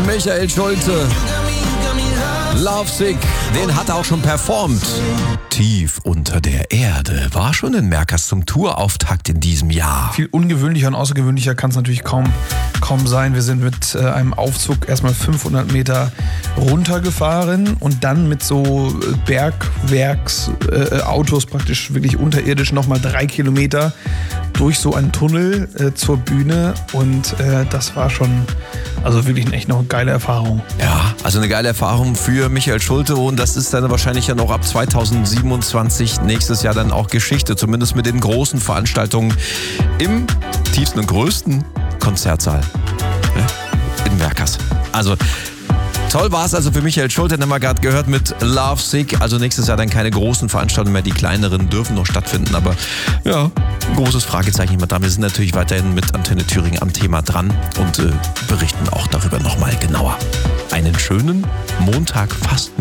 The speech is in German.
Michael Schulte. Lovesick, den hat er auch schon performt. Tief unter der Erde war schon in Merkers zum Tourauftakt in diesem Jahr. Viel ungewöhnlicher und außergewöhnlicher kann es natürlich kaum sein. Wir sind mit einem Aufzug erstmal 500 Meter runtergefahren und dann mit so Bergwerksautos praktisch wirklich unterirdisch nochmal 3 Kilometer durch so einen Tunnel zur Bühne und das war schon also wirklich echt noch eine geile Erfahrung. Ja, also eine geile Erfahrung für Michael Schulte und das ist dann wahrscheinlich ja noch ab 2027 nächstes Jahr dann auch Geschichte, zumindest mit den großen Veranstaltungen im tiefsten und größten Konzertsaal in Merkers. Also toll war es also für Michael Schulte, den haben wir gerade gehört mit Lovesick. Also nächstes Jahr dann keine großen Veranstaltungen mehr, die kleineren dürfen noch stattfinden. Aber ja, ein großes Fragezeichen immer da. Wir sind natürlich weiterhin mit Antenne Thüringen am Thema dran und berichten auch darüber nochmal genauer. Einen schönen Montag, fast